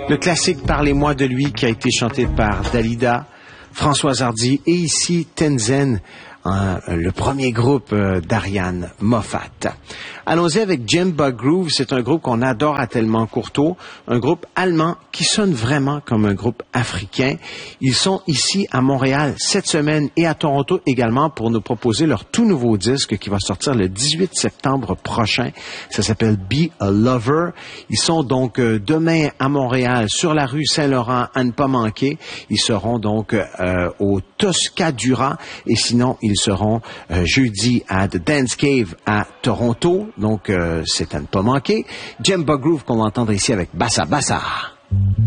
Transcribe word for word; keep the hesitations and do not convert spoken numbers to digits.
Le classique Parlez-moi de lui qui a été chanté par Dalida, Françoise Hardy et ici Tenzen, hein, le premier groupe euh, d'Ariane Moffat. Allons-y avec Djemba Groove, c'est un groupe qu'on adore à Tellement Courteau, un groupe allemand qui sonne vraiment comme un groupe africain. Ils sont ici à Montréal cette semaine et à Toronto également pour nous proposer leur tout nouveau disque qui va sortir le dix-huit septembre prochain. Ça s'appelle Be a Lover. Ils sont donc euh, demain à Montréal sur la rue Saint-Laurent à ne pas manquer. Ils seront donc euh, au Toscadura et sinon ils seront euh, jeudi à The Dance Cave à Toronto. Donc, euh, c'est à ne pas manquer. Djemba Groove qu'on va entendre ici avec Bassa Bassa.